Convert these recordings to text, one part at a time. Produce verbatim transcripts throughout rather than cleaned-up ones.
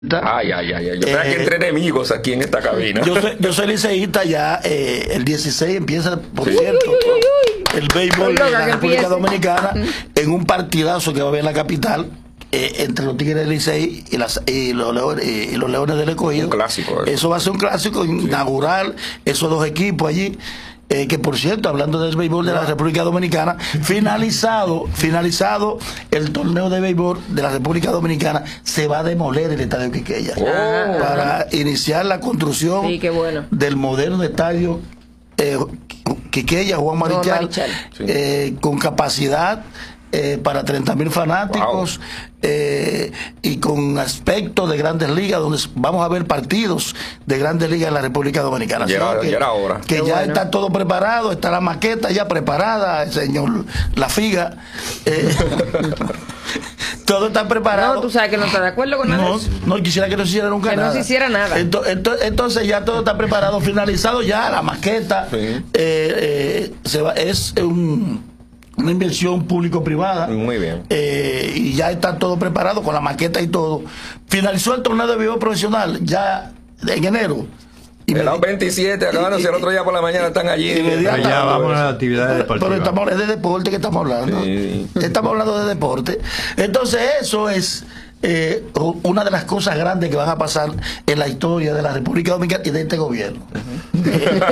Ay, ay, ay, ay. Yo tengo eh, que entre enemigos aquí en esta cabina. Yo soy, yo soy liceísta ya. Eh, el dieciséis empieza, por sí, cierto, uy, uy, uy. el béisbol de la República Dominicana en un partidazo que va a haber en la capital. Eh, entre los Tigres del Licey y, las, y, los Leones, y los Leones del Escogido. Un clásico. Eso. eso va a ser un clásico sí. inaugural. Esos dos equipos allí. Eh, que por cierto, hablando del béisbol de la República Dominicana, finalizado, finalizado el torneo de béisbol de la República Dominicana, se va a demoler el estadio Quiqueya oh. para iniciar la construcción sí, qué bueno. del moderno estadio eh, Quiqueya Juan Marichal, Juan Marichal. Sí. Eh, con capacidad Eh, para treinta mil fanáticos wow. eh, y con aspecto de grandes ligas, donde vamos a ver partidos de grandes ligas en la República Dominicana. Ya era, que, ya era hora. Que Qué ya bueno. está todo preparado, está la maqueta ya preparada, el señor La Figa. Eh, todo está preparado. No, tú sabes que no estás de acuerdo con nada. No, no quisiera que no se hiciera nunca que nada. no se hiciera nada. Entonces, entonces ya todo está preparado, finalizado ya la maqueta. Sí. Eh, eh, se va, es un una inversión público-privada. Muy bien. Eh, y ya está todo preparado con la maqueta y todo. Finalizó el torneo de béisbol profesional ya en enero. Y el veintisiete, acabándose el otro día por la mañana, están allí. Allá vamos a las actividades deportivas. Pero estamos, es de deporte que estamos hablando. Sí. Estamos hablando de deporte. Entonces eso es eh, una de las cosas grandes que van a pasar en la historia de la República Dominicana y de este gobierno. Uh-huh.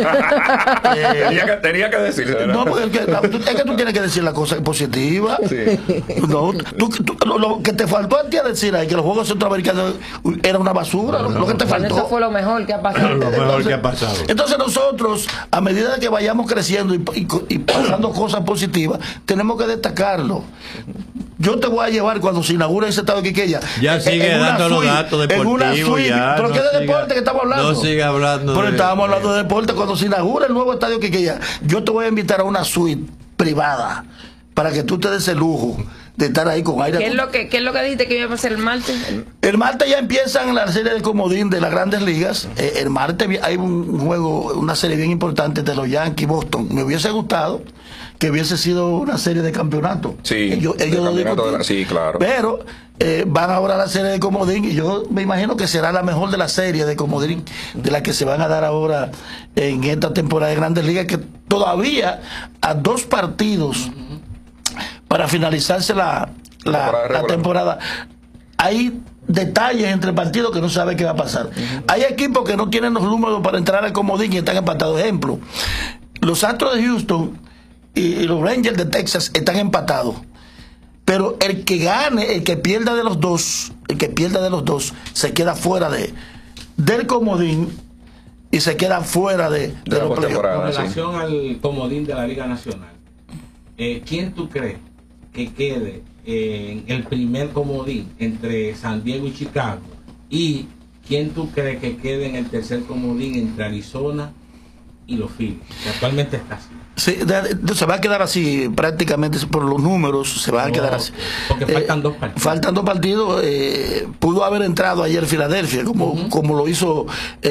eh, tenía, que, tenía que decirlo. No, porque es que, es que tú tienes que decir la cosa positiva. Sí. No, tú, tú, lo, lo que te faltó a ti a decir ahí que los Juegos Centroamericanos era una basura, no, no, lo que te no, faltó. Eso fue lo mejor que ha pasado. Lo mejor entonces, que ha pasado. Entonces nosotros, a medida que vayamos creciendo y, y, y pasando cosas positivas, tenemos que destacarlo. Yo te voy a llevar cuando se inaugure ese estado de Quiqueya. Ya sigue dando los datos deportivos. Ya, pero no ¿qué de siga, deporte que estamos hablando? No sigue hablando. Pero de, estábamos hablando de deporte. Cuando se inaugure el nuevo estadio Quiqueya, yo te voy a invitar a una suite privada para que tú te des el lujo de estar ahí con aire. ¿Qué es lo que, qué es lo que dijiste que iba a pasar el martes? El martes ya empiezan la serie de comodín de las grandes ligas. Eh, el martes hay un juego, una serie bien importante de los Yankees Boston. Me hubiese gustado que hubiese sido una serie de campeonato. Sí, ellos, ellos lo campeonato de la, sí, claro. Pero eh, van ahora a la serie de comodín y yo me imagino que será la mejor de la serie de comodín de la que se van a dar ahora en esta temporada de grandes ligas, que todavía a dos partidos uh-huh. para finalizarse la, la, la temporada hay detalles entre partidos que no sabe qué va a pasar. Uh-huh. Hay equipos que no tienen los números para entrar al comodín y están empatados. Ejemplo, los Astros de Houston y los Rangers de Texas están empatados, pero el que gane, el que pierda de los dos, el que pierda de los dos se queda fuera de del comodín y se queda fuera de, de, de los playoffs. Con relación sí. al comodín de la Liga Nacional, eh, ¿quién tú crees que quede en el primer comodín entre San Diego y Chicago? ¿Y quién tú crees que quede en el tercer comodín entre Arizona y los Phillies, que actualmente está así? Sí, de, de, se va a quedar así prácticamente por los números, se va a quedar así. Porque faltan eh, dos partidos. Faltan dos partidos. Eh, pudo haber entrado ayer Filadelfia, como, uh-huh. como lo hizo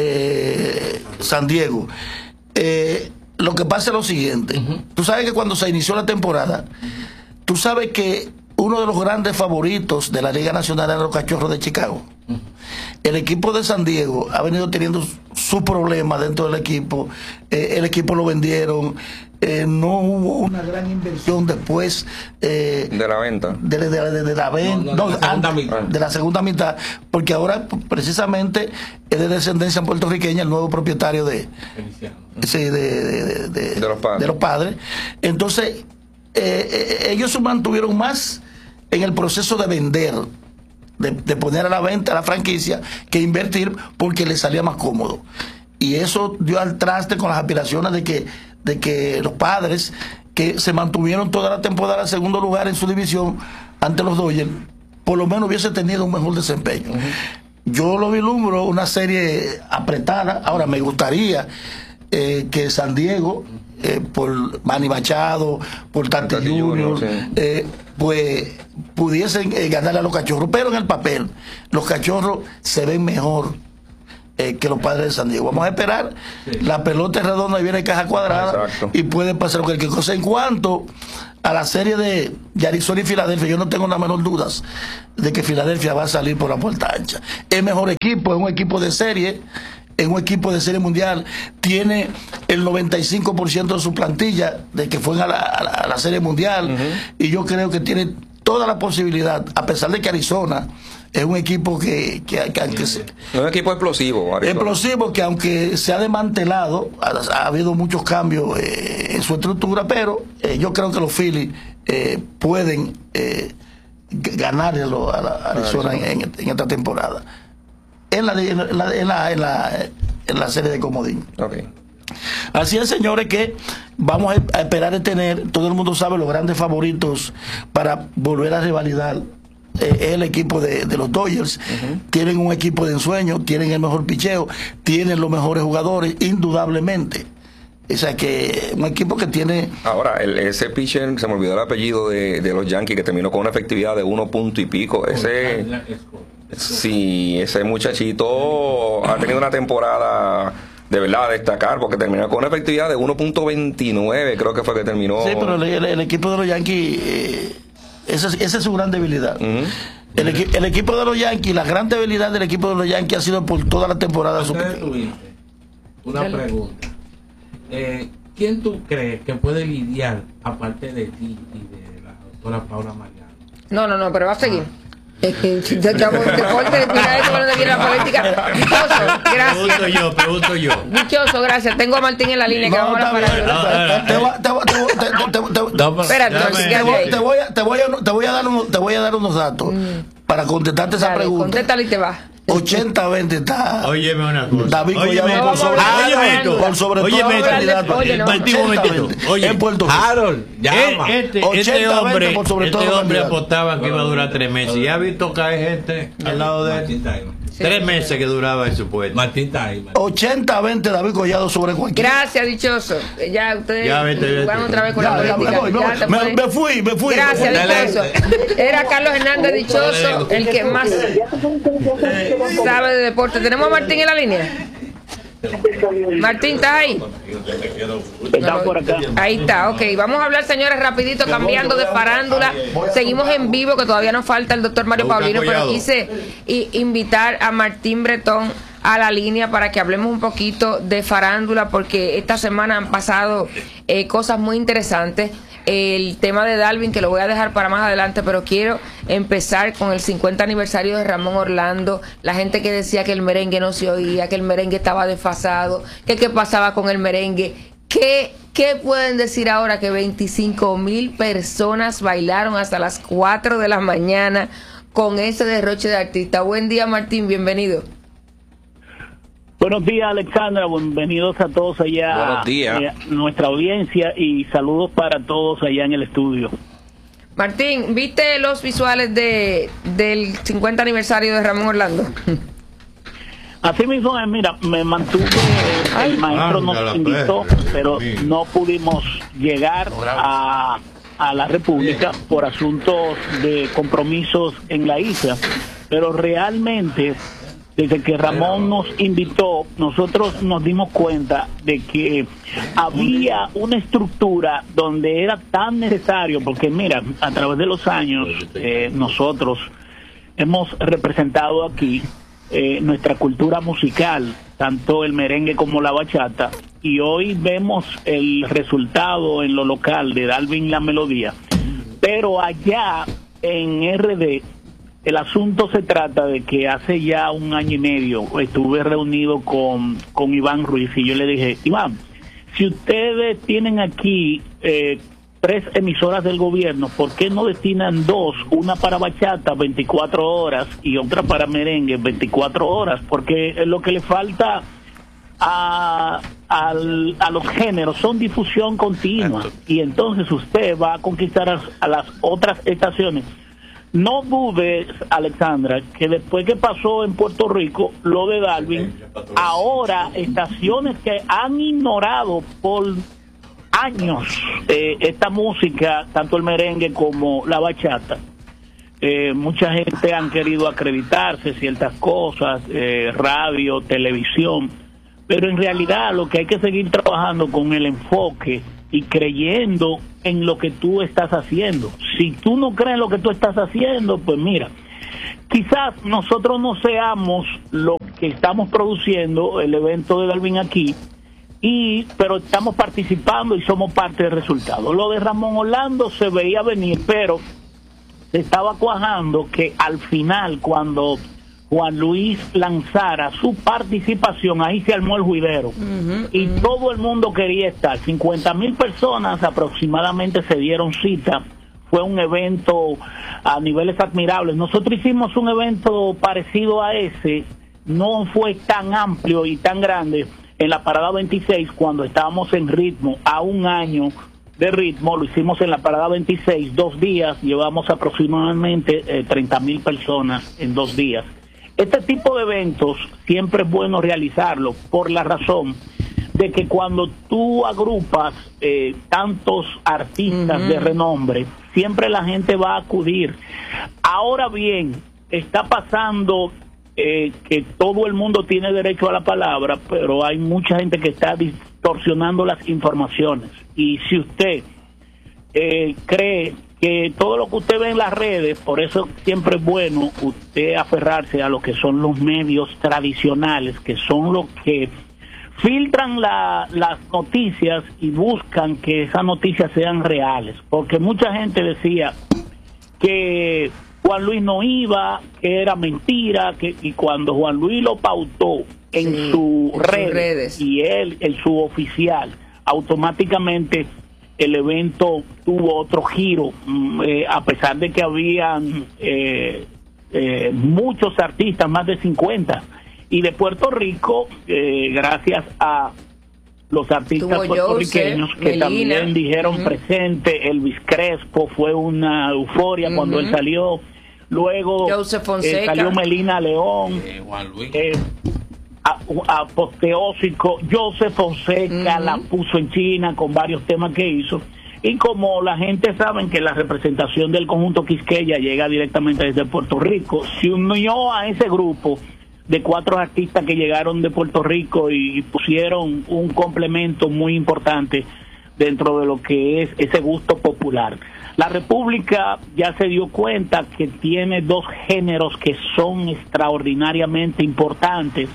eh, San Diego. Eh, lo que pasa es lo siguiente. Uh-huh. Tú sabes que cuando se inició la temporada, uh-huh. tú sabes que uno de los grandes favoritos de la Liga Nacional eran los Cachorros de Chicago. Uh-huh. El equipo de San Diego ha venido teniendo su problema dentro del equipo. Eh, el equipo lo vendieron. Eh, no hubo una gran inversión después eh, de la venta de, de, de, de la venta no, no, de, la segunda mitad. de la segunda mitad, porque ahora precisamente es de descendencia puertorriqueña el nuevo propietario de sí, de, de, de, de, de, los padres. de los padres. Entonces eh, eh, ellos se mantuvieron más en el proceso de vender, de, de poner a la venta la franquicia, que invertir, porque les salía más cómodo. Y eso dio al traste con las aspiraciones de que de que los Padres, que se mantuvieron toda la temporada en segundo lugar en su división ante los Dodgers, por lo menos hubiese tenido un mejor desempeño. Uh-huh. Yo lo vislumbro una serie apretada. Ahora me gustaría eh, que San Diego, eh, por Manny Machado, por Tati, Tati Junior, sí. eh, pues pudiesen eh, ganarle a los Cachorros, pero en el papel los Cachorros se ven mejor Eh, que los Padres de San Diego. Vamos a esperar. Sí. La pelota es redonda y viene en caja cuadrada. Exacto. Y puede pasar cualquier cosa. En cuanto a la serie de, de Arizona y Filadelfia, yo no tengo nada menos dudas de que Filadelfia va a salir por la puerta ancha. Es mejor equipo, es un equipo de serie, es un equipo de serie mundial, tiene el noventa y cinco por ciento de su plantilla de que fue a la, a la, a la serie mundial, uh-huh. y yo creo que tiene toda la posibilidad, a pesar de que Arizona es un equipo que, que, que aunque se, es un equipo explosivo, Arizona. explosivo, que aunque se ha desmantelado, ha, ha habido muchos cambios eh, en su estructura, pero eh, yo creo que los Phillies eh, pueden eh, ganarle a, lo, a, la, a Arizona en, en, en esta temporada. En la, en, la, en, la, en, la, en la serie de comodín. Okay. Así es, señores, que vamos a esperar de tener, todo el mundo sabe, los grandes favoritos para volver a rivalidad. Eh, el equipo de, de los Dodgers, uh-huh. tienen un equipo de ensueño, tienen el mejor picheo, tienen los mejores jugadores, indudablemente. O sea que un equipo que tiene... Ahora, el, ese pitcher, se me olvidó el apellido de, de los Yankees, que terminó con una efectividad de uno punto y pico. Ese... Sí, ese muchachito ha tenido una temporada de verdad a destacar, porque terminó con una efectividad de uno punto veintinueve, creo que fue que terminó. Sí, pero el, el, el equipo de los Yankees, eh, esa, esa es su gran debilidad. Uh-huh. el, equi, el equipo de los Yankees, la gran debilidad del equipo de los Yankees ha sido por toda la temporada. Su... Una pregunta. Eh, ¿Quién tú crees que puede lidiar, aparte de ti y de la doctora Paula Mariano? No, no, no, pero va a seguir. Ah. Es que si te llamo un deporte, mira eso cuando viene la política. Dichoso, gracias. Pregunto yo, pregunto yo. Dichoso, gracias. Tengo a Martín en la línea, que no, vamos a parar. Espérate, te voy a te voy a te voy a dar unos, te voy a dar unos datos mm. para contestarte esa Dale, pregunta. Contéstale y te vas. ochenta a veinte está. Óyeme una cosa. David Collado por sobre todo. Por sobre todo el candidato. Martín, un momentito. Oye, en Puerto Rico. Harold, llama. Este, este hombre, por sobre este todo hombre apostaba que iba a durar tres meses. Y ha visto caer gente al lado de él. Tres meses que duraba en su puesto. Martín Tay. ochenta a veinte David Collado sobre cualquiera. Gracias, dichoso. Ya ustedes ya, vete, vete. van otra vez con ya, la ya, política. Me, voy, ya, me, me, me fui, me fui. Gracias, dichoso. Era Carlos Hernández Dichoso, el que más sabe de deporte. ¿Tenemos a Martín en la línea? Martín, ¿estás ahí? No, por acá. Ahí está, ok. Vamos a hablar, señores, rapidito, cambiando de farándula. Seguimos en vivo, que todavía nos falta el doctor Mario Paulino, pero quise invitar a Martín Bretón a la línea para que hablemos un poquito de farándula, porque esta semana han pasado eh, cosas muy interesantes. El tema de Dalvin, que lo voy a dejar para más adelante, pero quiero empezar con el cincuenta aniversario de Ramón Orlando. La gente que decía que el merengue no se oía, que el merengue estaba desfasado, que qué pasaba con el merengue. ¿Qué, qué pueden decir ahora que veinticinco mil personas bailaron hasta las cuatro de la mañana con ese derroche de artista? Buen día, Martín, bienvenido. Buenos días, Alexandra, bienvenidos a todos allá. Buenos días. Eh, nuestra audiencia, y saludos para todos allá en el estudio. Martín, ¿viste los visuales de del cincuenta aniversario de Ramón Orlando? Así mismo, eh, mira, me mantuve, el maestro nos invitó, pero no pudimos llegar a, a la República por asuntos de compromisos en la isla, pero realmente... Desde que Ramón nos invitó, nosotros nos dimos cuenta de que había una estructura donde era tan necesario, porque mira, a través de los años eh, nosotros hemos representado aquí eh, nuestra cultura musical, tanto el merengue como la bachata, y hoy vemos el resultado en lo local de Dalvin La Melodía, pero allá en R D el asunto se trata de que hace ya un año y medio estuve reunido con, con Iván Ruiz, y yo le dije, Iván, si ustedes tienen aquí eh, tres emisoras del gobierno, ¿por qué no destinan dos? Una para bachata, veinticuatro horas, y otra para merengue, veinticuatro horas, porque lo que le falta a, a, a los géneros son difusión continua, y entonces usted va a conquistar a, a las otras estaciones. No dudes, Alexandra, que después que pasó en Puerto Rico lo de Dalvin, ahora estaciones que han ignorado por años eh, esta música, tanto el merengue como la bachata, eh, mucha gente han querido acreditarse ciertas cosas, eh, radio, televisión, pero en realidad lo que hay que seguir trabajando con el enfoque y creyendo en lo que tú estás haciendo. Si tú no crees en lo que tú estás haciendo, pues mira, quizás nosotros no seamos lo que estamos produciendo, el evento de Dalvin aquí, y pero estamos participando y somos parte del resultado. Lo de Ramón Orlando se veía venir, pero se estaba cuajando que al final, cuando Juan Luis lanzara su participación, ahí se armó el juidero. Uh-huh, y uh-huh. todo el mundo quería estar. cincuenta mil personas aproximadamente se dieron cita. Fue un evento a niveles admirables. Nosotros hicimos un evento parecido a ese, no fue tan amplio y tan grande, en la Parada veintiséis, cuando estábamos en ritmo, a un año de ritmo, lo hicimos en la Parada veintiséis, dos días, llevamos aproximadamente eh, treinta mil personas en dos días. Este tipo de eventos siempre es bueno realizarlo, por la razón de que cuando tú agrupas eh, tantos artistas uh-huh. de renombre, siempre la gente va a acudir. Ahora bien, está pasando eh, que todo el mundo tiene derecho a la palabra, pero hay mucha gente que está distorsionando las informaciones. Y si usted eh, cree que todo lo que usted ve en las redes, por eso siempre es bueno usted aferrarse a lo que son los medios tradicionales, que son los que filtran la, las noticias y buscan que esas noticias sean reales, porque mucha gente decía que Juan Luis no iba, que era mentira, que y cuando Juan Luis lo pautó en sí, sus redes, redes y él en su oficial, automáticamente el evento tuvo otro giro, eh, a pesar de que habían eh, eh, muchos artistas, más de cincuenta. Y de Puerto Rico, eh, gracias a los artistas puertorriqueños Joseph, que Melina. también dijeron uh-huh. presente, Elvis Crespo, fue una euforia uh-huh. cuando él salió. Luego eh, salió Melina León, eh, Juan Luis. Eh, apoteósico, Joseph Fonseca uh-huh. la puso en China con varios temas que hizo. Y como la gente sabe que la representación del conjunto Quisqueya llega directamente desde Puerto Rico, se unió a ese grupo de cuatro artistas que llegaron de Puerto Rico y pusieron un complemento muy importante dentro de lo que es ese gusto popular. La República ya se dio cuenta que tiene dos géneros que son extraordinariamente importantes,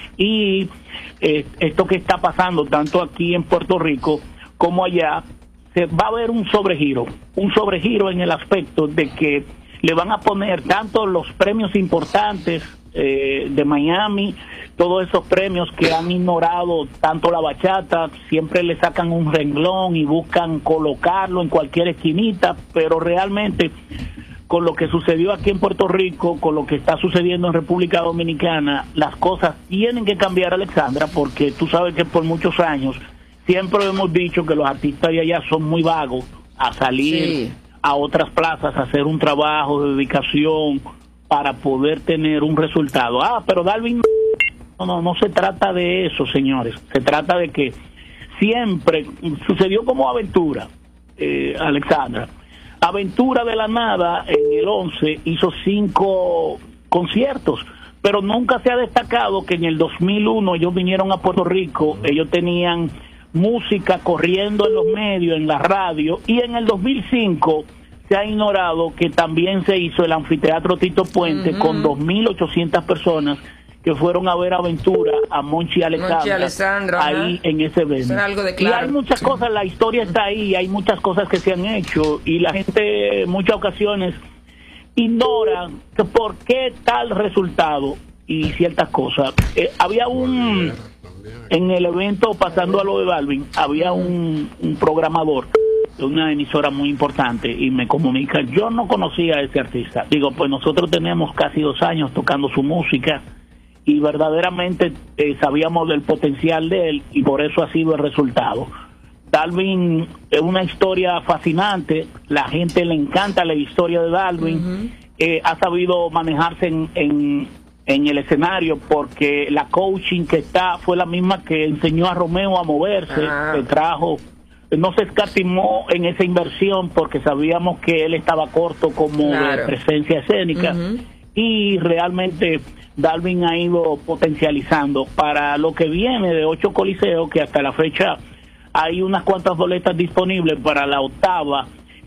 y eh, esto que está pasando tanto aquí en Puerto Rico como allá, se va a haber un sobregiro, un sobregiro en el aspecto de que le van a poner tanto los premios importantes eh, de Miami, todos esos premios que han ignorado tanto la bachata, siempre le sacan un renglón y buscan colocarlo en cualquier esquinita, pero realmente con lo que sucedió aquí en Puerto Rico, con lo que está sucediendo en República Dominicana, las cosas tienen que cambiar, Alexandra, porque tú sabes que por muchos años siempre hemos dicho que los artistas de allá son muy vagos a salir sí. a otras plazas, a hacer un trabajo de dedicación para poder tener un resultado. Ah, pero Dalvin, no, no, no se trata de eso, señores. Se trata de que siempre sucedió como Aventura, eh, Alexandra. Aventura de la nada, en el once, hizo cinco conciertos, pero nunca se ha destacado que en el dos mil uno ellos vinieron a Puerto Rico, ellos tenían música corriendo en los medios, en la radio, y en el dos mil cinco se ha ignorado que también se hizo el anfiteatro Tito Puente uh-huh. con dos mil ochocientas personas que fueron a ver Aventura, a Monchi Alexandra, Monchi Alessandra ahí ¿eh? en ese evento. Algo de claro. Y hay muchas cosas, la historia está ahí, hay muchas cosas que se han hecho, y la gente en muchas ocasiones ignora que por qué tal resultado y ciertas cosas. Eh, había un, en el evento, pasando a lo de Dalvin, había un, un programador de una emisora muy importante y me comunica, yo no conocía a ese artista. Digo, pues nosotros tenemos casi dos años tocando su música, y verdaderamente eh, sabíamos del potencial de él, y por eso ha sido el resultado. Dalvin es una historia fascinante, la gente le encanta la historia de Dalvin, uh-huh. eh, ha sabido manejarse en, en, en el escenario, porque la coaching que está fue la misma que enseñó a Romeo a moverse, ah. que trajo, no se escatimó en esa inversión porque sabíamos que él estaba corto como claro. de presencia escénica, uh-huh. y realmente Dalvin ha ido potencializando para lo que viene de ocho coliseos, que hasta la fecha hay unas cuantas boletas disponibles para la octava.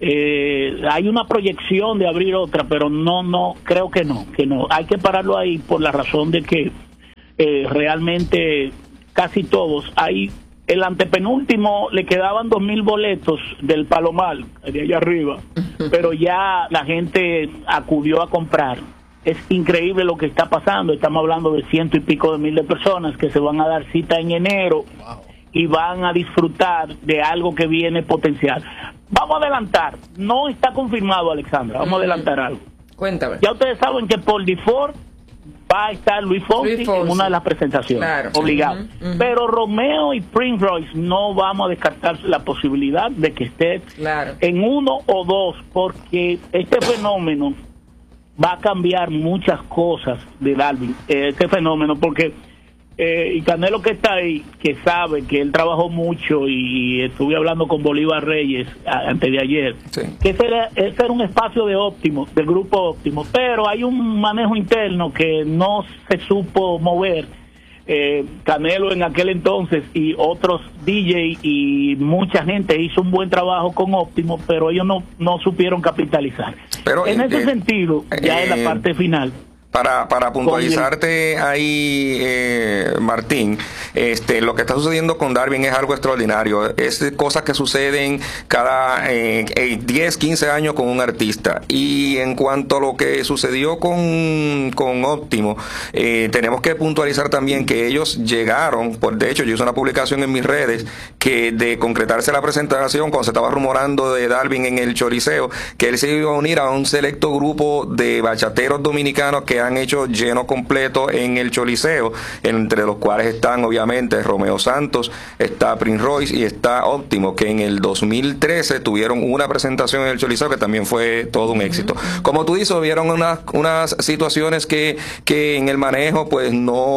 Eh, hay una proyección de abrir otra, pero no, no, creo que no, que no. Hay que pararlo ahí por la razón de que eh, realmente casi todos, hay el antepenúltimo le quedaban dos mil boletos del Palomar, de allá arriba, pero ya la gente acudió a comprar. Es increíble lo que está pasando, estamos hablando de ciento y pico de mil de personas que se van a dar cita en enero y van a disfrutar de algo que viene potencial. Vamos a adelantar, no está confirmado, Alexandra, vamos a adelantar algo. Cuéntame. Ya ustedes saben que por default va a estar Luis Fonsi, Luis Fonsi en una de las presentaciones, claro, obligado. Uh-huh, uh-huh. Pero Romeo y Prince Royce no vamos a descartar la posibilidad de que esté claro. en uno o dos, porque este fenómeno va a cambiar muchas cosas de Dalvin, este fenómeno, porque eh, y Canelo que está ahí, que sabe que él trabajó mucho, y estuve hablando con Bolívar Reyes a, antes de ayer, sí. que ese era, ese era un espacio de Óptimo, del grupo Óptimo, pero hay un manejo interno que no se supo mover. eh, Canelo en aquel entonces y otros D J y mucha gente hizo un buen trabajo con Óptimo, pero ellos no, no supieron capitalizar. Pero en eh, ese eh, sentido, ya eh, en la parte final, Para, para puntualizarte ahí, eh, Martín, este, lo que está sucediendo con Dalvin es algo extraordinario. Es cosas que suceden cada eh, diez, quince años con un artista. Y en cuanto a lo que sucedió con, con Óptimo, eh, tenemos que puntualizar también que ellos llegaron, por de hecho yo hice una publicación en mis redes, que de concretarse la presentación, cuando se estaba rumorando de Dalvin en el Choliseo, que él se iba a unir a un selecto grupo de bachateros dominicanos que han hecho lleno completo en el Choliseo, entre los cuales están obviamente Romeo Santos, está Prince Royce y está Óptimo, que en el dos mil trece tuvieron una presentación en el Choliseo que también fue todo un éxito. Como tú dices, vieron unas, unas situaciones que, que en el manejo pues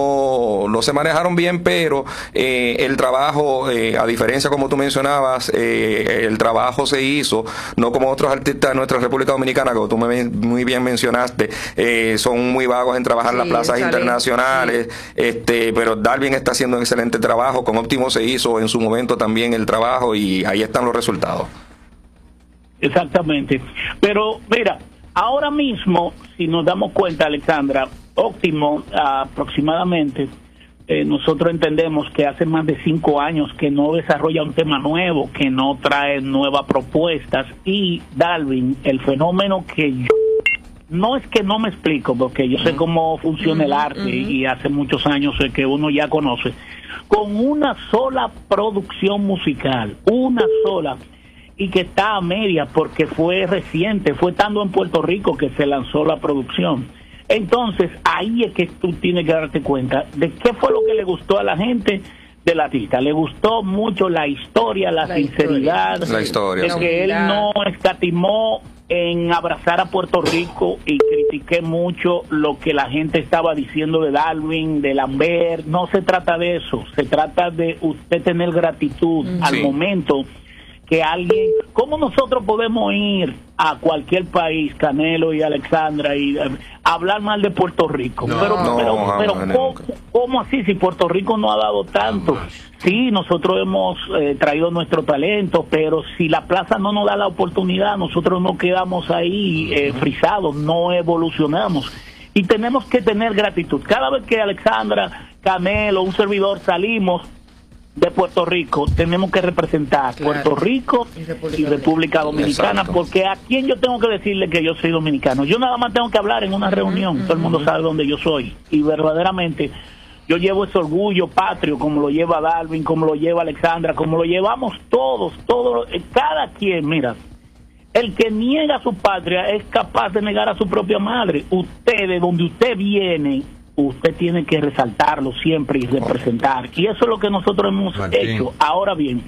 no, no se manejaron bien, pero eh, el trabajo, eh, a diferencia como tú mencionabas, eh, el trabajo se hizo, no como otros artistas de nuestra República Dominicana, que tú me, muy bien mencionaste, eh, son muy vagos en trabajar sí, las plazas internacionales, sí. este, pero Dalvin está haciendo un excelente trabajo. Con Óptimo se hizo en su momento también el trabajo y ahí están los resultados. Exactamente. Pero mira, ahora mismo, si nos damos cuenta, Alexandra, Óptimo aproximadamente, eh, nosotros entendemos que hace más de cinco años que no desarrolla un tema nuevo, que no trae nuevas propuestas, y Dalvin, el fenómeno que yo no es que no me explico, porque yo sé cómo funciona el arte, uh-huh. y hace muchos años que uno ya conoce, con una sola producción musical, una sola, y que está a media porque fue reciente, fue estando en Puerto Rico que se lanzó la producción. Entonces ahí es que tú tienes que darte cuenta de qué fue lo que le gustó a la gente del artista. Le gustó mucho la historia, la, la sinceridad, historia. La historia, de sí. que él no escatimó en abrazar a Puerto Rico, y critiqué mucho lo que la gente estaba diciendo de Dalvin, de Lambert. No se trata de eso, se trata de usted tener gratitud sí. al momento que alguien, ¿cómo nosotros podemos ir a cualquier país, Canelo y Alexandra, y uh, hablar mal de Puerto Rico? No, pero no, pero, no, pero no, ¿cómo, ¿cómo así si Puerto Rico no ha dado tanto? Sí, nosotros hemos eh, traído nuestro talento, pero si la plaza no nos da la oportunidad, nosotros no quedamos ahí eh, frisados, no evolucionamos. Y tenemos que tener gratitud. Cada vez que Alexandra, Canelo, un servidor salimos de Puerto Rico, tenemos que representar claro. Puerto Rico y República, y República Dominicana. Exacto. Porque a quién yo tengo que decirle que yo soy dominicano. Yo nada más tengo que hablar en una reunión, uh-huh. todo el mundo sabe dónde yo soy, y verdaderamente yo llevo ese orgullo patrio, como lo lleva Dalvin, como lo lleva Alexandra, como lo llevamos todos, todos, cada quien. Mira, el que niega a su patria es capaz de negar a su propia madre. Usted, de donde usted viene, usted tiene que resaltarlo siempre y representar. Y eso es lo que nosotros hemos Martín. hecho. Ahora bien,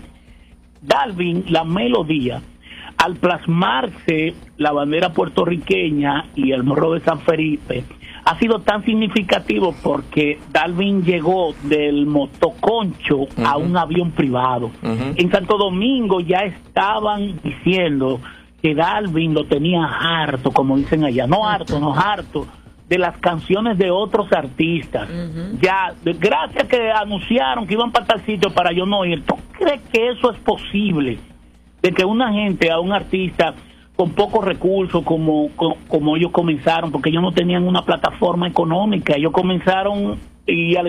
Dalvin, la melodía, al plasmarse la bandera puertorriqueña y el morro de San Felipe, ha sido tan significativo porque Dalvin llegó del motoconcho uh-huh. a un avión privado. Uh-huh. En Santo Domingo ya estaban diciendo que Dalvin lo tenía harto, como dicen allá. No harto, no harto de las canciones de otros artistas. Uh-huh. Ya, de, gracias que anunciaron que iban para tal sitio para yo no ir. ¿Tú crees que eso es posible? De que una gente, a un artista con pocos recursos, como, como, como ellos comenzaron, porque ellos no tenían una plataforma económica, ellos comenzaron y al